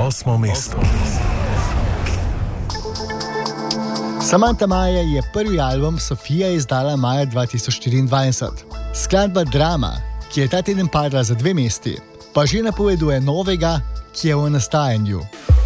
8. mesto. Samantha Maja je prvi album Sofija izdala maja 2024. Skladba Drama, ki je ta teden padla za 2 mesti, pa že napoveduje novega, ki je v nastajanju.